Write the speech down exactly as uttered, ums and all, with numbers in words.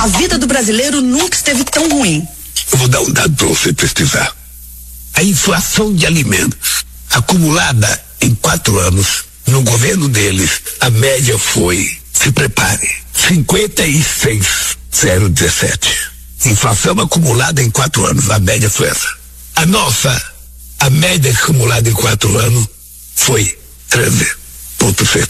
A vida do brasileiro nunca esteve tão ruim. Eu vou dar um dado para você pesquisar. A inflação de alimentos acumulada em quatro anos, no governo deles, a média foi, se prepare, cinquenta e seis vírgula zero dezessete. Inflação acumulada em quatro anos, a média foi essa. A nossa, a média acumulada em quatro anos foi treze vírgula sete.